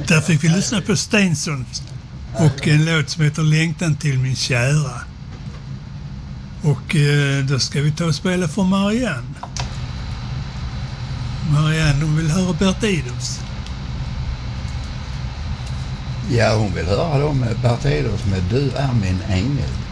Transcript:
Där fick vi lyssna på Stensson och en låt som heter Längtan till min kära. Och då ska vi ta och spela för Marianne. Marianne, hon vill höra Bert Idus. Ja, hon vill höra då med Bert Idus med Du är min ängel.